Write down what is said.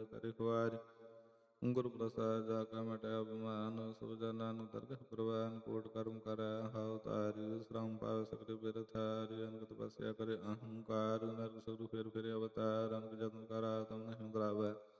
ਕਰਿ ਖੁਆਰੀ। ਗੁਰ ਪ੍ਰਸਾਦ ਜਾ ਕਾ ਮਟਿਆ ਬਿਮਾਨ, ਸਭ ਜਨਾਂ ਨੂੰ ਦਰਗਹ ਪ੍ਰਵਾਨ। ਕੋਟ ਕਰਮ ਕਰੈ ਹਉ ਤਾਰੀ, ਸ਼ਰਮ ਪਾਵੈ ਸਕਲ ਬਿਰਥਾਰੀ। ਅਨਕ ਤਪੱਸਿਆ ਕਰੇ ਅਹੰਕਾਰ, ਨਰਕ ਸੁਰ ਫਿਰ ਫਿਰੇ ਅਵਤਾਰ। ਅਨਕ ਜਤਨ ਕਰ ਆਤਮ ਨਹਿ ਉਦਰਾਵੈ,